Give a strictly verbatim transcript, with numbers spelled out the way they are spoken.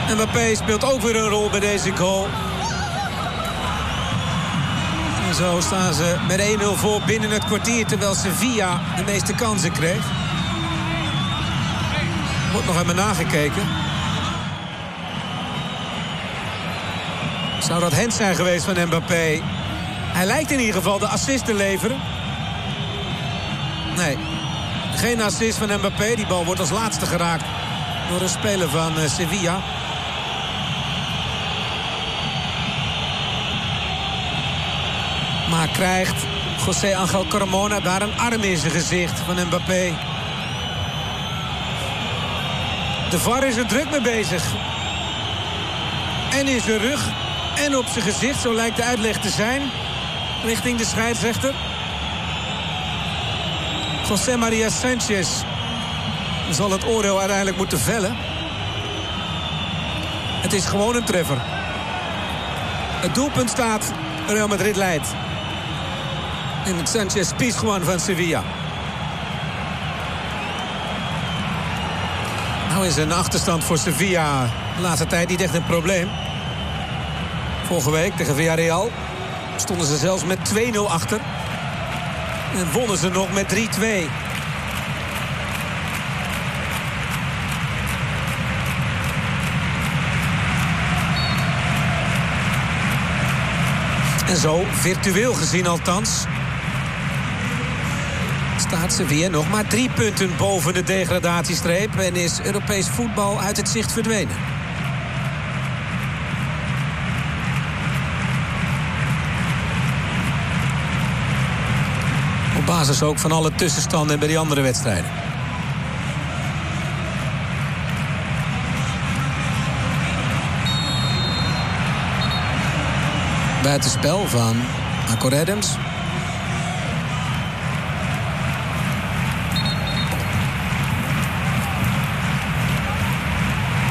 Mbappé speelt ook weer een rol bij deze goal. En zo staan ze met één nul voor binnen het kwartier, terwijl Sevilla de meeste kansen kreeg. Wordt nog even nagekeken. Zou dat hand zijn geweest van Mbappé? Hij lijkt in ieder geval de assist te leveren. Nee, geen assist van Mbappé. Die bal wordt als laatste geraakt door een speler van uh, Sevilla. Maar krijgt José Ángel Carmona daar een arm in zijn gezicht van Mbappé. De V A R is er druk mee bezig. En in zijn rug en op zijn gezicht, zo lijkt de uitleg te zijn. Richting de scheidsrechter. José María Sánchez zal het oordeel uiteindelijk moeten vellen. Het is gewoon een treffer. Het doelpunt staat, Real Madrid leidt. En Sánchez Pizjuan van Sevilla. Nou is een achterstand voor Sevilla de laatste tijd niet echt een probleem. Vorige week tegen Villarreal stonden ze zelfs met twee nul achter. En wonnen ze nog met drie twee. En zo, virtueel gezien althans, staat Sevilla nog maar drie punten boven de degradatiestreep en is Europees voetbal uit het zicht verdwenen. Op basis ook van alle tussenstanden bij die andere wedstrijden. Buitenspel van Akor Adams.